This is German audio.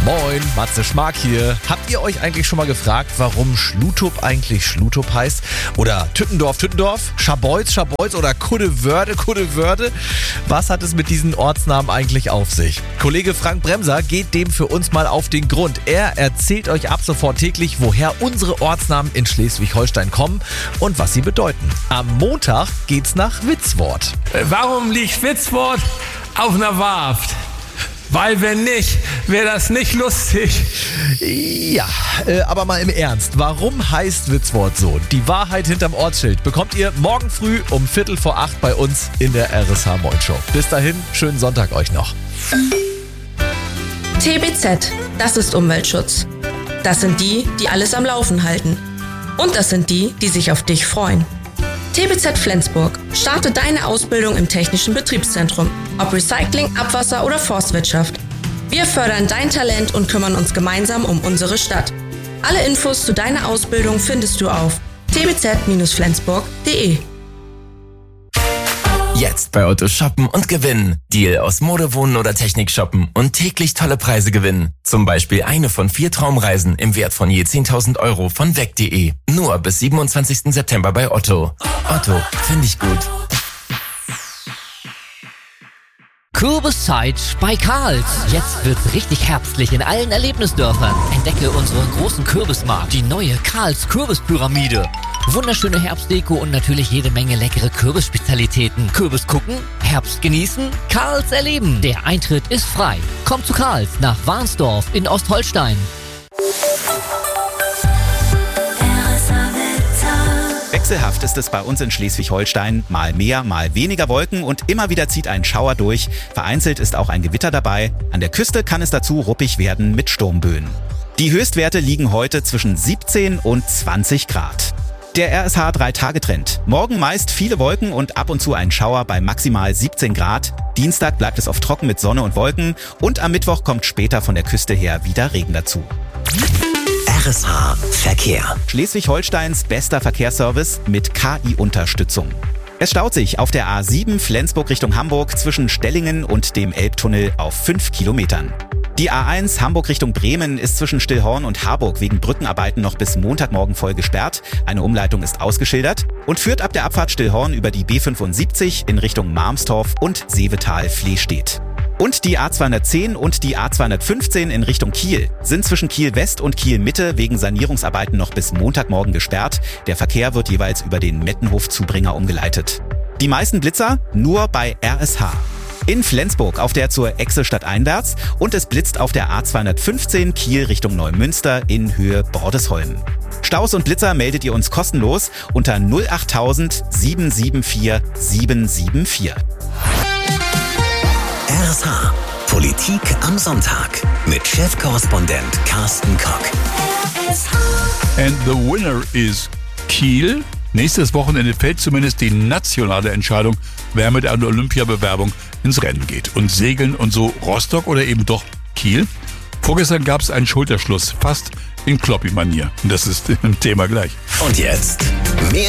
Moin, Matze Schmark hier. Habt ihr euch eigentlich schon mal gefragt, warum Schlutup eigentlich Schlutup heißt? Oder Tüttendorf, Scharbeutz oder Kuddewörde? Was hat es mit diesen Ortsnamen eigentlich auf sich? Kollege Frank Bremser geht dem für uns mal auf den Grund. Er erzählt euch ab sofort täglich, woher unsere Ortsnamen in Schleswig-Holstein kommen und was sie bedeuten. Am Montag geht's nach Witzwort. Warum liegt Witzwort auf einer Warft? Weil wenn nicht, wäre das nicht lustig. Ja, aber mal im Ernst. Warum heißt Witzwort so? Die Wahrheit hinterm Ortsschild bekommt ihr morgen früh um 7:45 bei uns in der RSH Moin Show. Bis dahin, schönen Sonntag euch noch. TBZ, das ist Umweltschutz. Das sind die, die alles am Laufen halten. Und das sind die, die sich auf dich freuen. TBZ Flensburg. Starte deine Ausbildung im Technischen Betriebszentrum. Ob Recycling, Abwasser oder Forstwirtschaft. Wir fördern dein Talent und kümmern uns gemeinsam um unsere Stadt. Alle Infos zu deiner Ausbildung findest du auf tbz-flensburg.de. Jetzt bei Otto shoppen und gewinnen. Deal aus Mode, Wohnen oder Technik shoppen und täglich tolle Preise gewinnen. Zum Beispiel eine von 4 Traumreisen im Wert von je 10.000 Euro von weg.de. Nur bis 27. September bei Otto. Otto, finde ich gut. Kürbiszeit bei Karls. Jetzt wird's richtig herbstlich in allen Erlebnisdörfern. Entdecke unseren großen Kürbismarkt, die neue Karls Kürbispyramide. Wunderschöne Herbstdeko und natürlich jede Menge leckere Kürbisspezialitäten. Kürbis gucken, Herbst genießen, Karls erleben. Der Eintritt ist frei. Kommt zu Karls nach Warnsdorf in Ostholstein. Wechselhaft ist es bei uns in Schleswig-Holstein. Mal mehr, mal weniger Wolken und immer wieder zieht ein Schauer durch. Vereinzelt ist auch ein Gewitter dabei. An der Küste kann es dazu ruppig werden mit Sturmböen. Die Höchstwerte liegen heute zwischen 17 und 20 Grad. Der RSH 3-Tage-Trend. Morgen meist viele Wolken und ab und zu ein Schauer bei maximal 17 Grad. Dienstag bleibt es oft trocken mit Sonne und Wolken. Und am Mittwoch kommt später von der Küste her wieder Regen dazu. RSH Verkehr. Schleswig-Holsteins bester Verkehrsservice mit KI-Unterstützung. Es staut sich auf der A7 Flensburg Richtung Hamburg zwischen Stellingen und dem Elbtunnel auf 5 Kilometern. Die A1 Hamburg Richtung Bremen ist zwischen Stillhorn und Harburg wegen Brückenarbeiten noch bis Montagmorgen voll gesperrt. Eine Umleitung ist ausgeschildert und führt ab der Abfahrt Stillhorn über die B75 in Richtung Marmstorf und Seevetal-Flehstedt. Und die A210 und die A215 in Richtung Kiel sind zwischen Kiel West und Kiel Mitte wegen Sanierungsarbeiten noch bis Montagmorgen gesperrt. Der Verkehr wird jeweils über den Mettenhof-Zubringer umgeleitet. Die meisten Blitzer nur bei RSH. In Flensburg auf der zur Echse stadteinwärts und es blitzt auf der A215 Kiel Richtung Neumünster in Höhe Bordesholm. Staus und Blitzer meldet ihr uns kostenlos unter 08000 774 774. RSH Politik am Sonntag mit Chefkorrespondent Carsten Kock. And the winner is Kiel. Nächstes Wochenende fällt zumindest die nationale Entscheidung, wer mit einer Olympiabewerbung ins Rennen geht. Und Segeln und so Rostock oder eben doch Kiel? Vorgestern gab es einen Schulterschluss, fast in Kloppi-Manier. Und das ist im Thema gleich. Und jetzt mehr